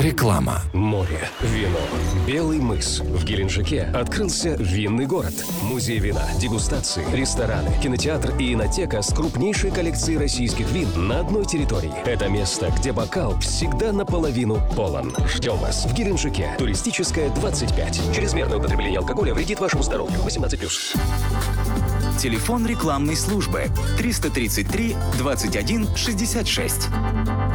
Реклама. Море, вино, белый мыс. В Геленджике открылся винный город. Музей вина, дегустации, рестораны, кинотеатр и инотека с крупнейшей коллекцией российских вин на одной территории. Это место, где бокал всегда наполовину полон. Ждем вас в Геленджике. Туристическая 25. Чрезмерное употребление алкоголя вредит вашему здоровью. 18+. Телефон рекламной службы 333 21 66.